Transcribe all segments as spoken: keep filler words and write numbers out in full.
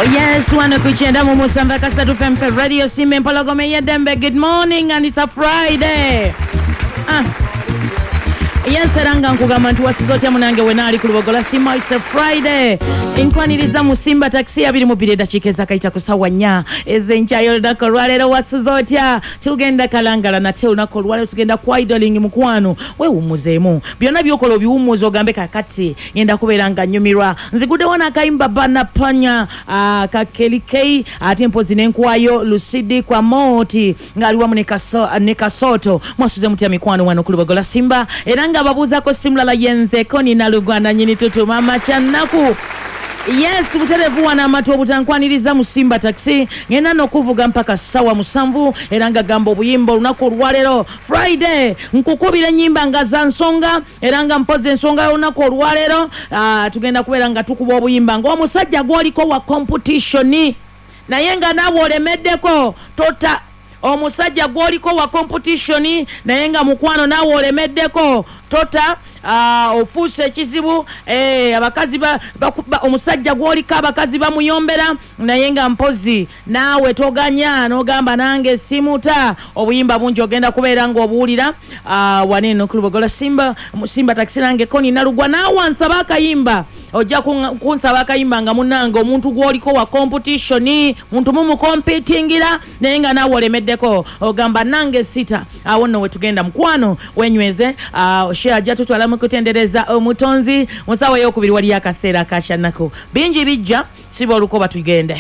yes, wana kuchenda mu Musamba Kasatu Pempe Radio Sime Mpologome Yedembe. Good morning and it's a Friday. Ah. Yes, eranga nkugamba nti wasizotya munange wenali ku Lubogola Sima. It's a Friday. Inkwaniriza Musimba taxi abiri mu bireda chikeza kaita kusawa nya ezencha yolda ko lwalero wasizotya tugenda kalangala na te unako lwalero tugenda kwa idling mukwano we umuzeemu byonna byokolo biwumuzo gambe kakati ngenda kuberanga nyumirwa nzigude wana kaimba bana panya uh, kakelikei ati mpozi nenkwayo Lucidi kwa moti ngaliwa munekaso nekasoto mwasuze mutia mikwano wano ku Lubogola Simba eranga babuza ko simula la yenze koni na Luganda nyini tutu mama chanaku. Yes, buterevu wana matu obutankwaniriza Musimba taxi ngena no kuvuga mpaka sawa musanvu eranga gambo buyimbo lunako lwalero Friday nkukubira nyimba ngaza nsonga eranga mpoze nsonga lunako lwalero uh, tugenda kuberanga tukuba obuyimba ngo omusajja gwoliko wa competition na yenga nawo olemeddeko tota omusajja gwoliko wa competition na yenga mukwano nawo olemeddeko tota ah uh, ofuse kizibu eh abakazi ba, ba, ba omusajja gwolika abakazi ba muyombera nayenga mpozi nawe toganya no gamba nange simuta obuyimba bungi ogenda kubeera ngo obuulira ah uh, waneno ku Lubogola Simba Musimba taxi nange koni nalugwa nawa nsaba kayimba ojja kunsaba kayimba nga munange omuntu gwoliko wa competition muntu mumu competingira nayenga nawe olemeddeko ogamba nange sita awo no wetugenda mukwano wenyweze ah uh, share jatu twala kutendereza omutonzi musawa yokubiri wali akaseera kashanako bingi bijja sibo lukoba tugende.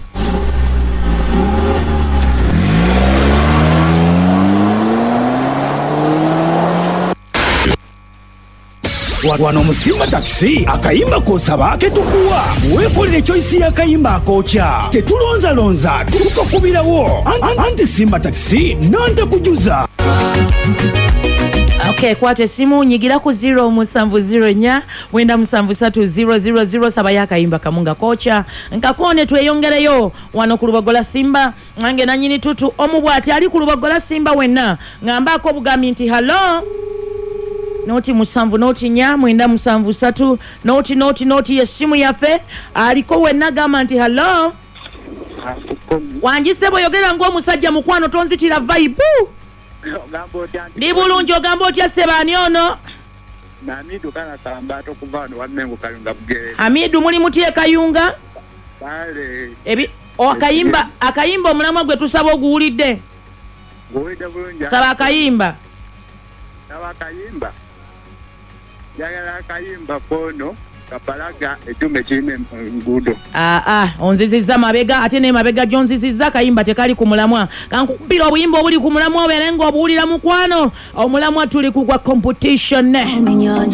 Wano Musimba taxi akayimba kosaba ketukuwa wekolere choice ya kayimba kocha tetulonza lonza tukakubirawo anti Simba taxi nante kujuza. Okay, kwate simu nyigira ku zero musanvu zero nya wenda musanvu satu zero zero zero saba yakayimba kamunga kocha nkakone tweyongereyo wano ku Lubogola Simba ngange nanyini tutu omubwati ali ku Lubogola Simba wenna ngambako bugami nti hello noti musanvu noti nya mwenda musanvu satu noti noti noti yesimu yafe aliko wenna gamba nti hello wanjisebo yogera ngo omusajja mukwano tonzitira vibe Ndi bulungi ogambo otya sebani ono Hamidu kana Kalambato kuvano wamengo Kayunga bugere Hamidu muli mutie Kayunga Bale Ebi o akayimba akayimba omulamwa gwe tusaba oguwulidde Guwulidde bulungi Saba akayimba Saba akayimba Jagala akayimba pono kapalaga etume chime ngudo ah ah onziziza mabega ate ne mabega jonziziza kayimba tekali ku mulamwa kankubira obuyimba obuli ku mulamwa oberengo obuwulira mukwano omulamwa tuli ku kwa competition